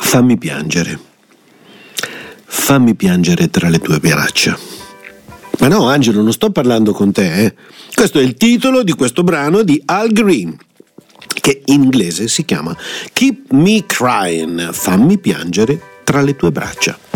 Fammi piangere. Fammi piangere tra le tue braccia. Ma no, Angelo, non sto parlando con te, eh. Questo è il titolo di questo brano di Al Green, che in inglese si chiama Keep Me Crying, fammi piangere tra le tue braccia.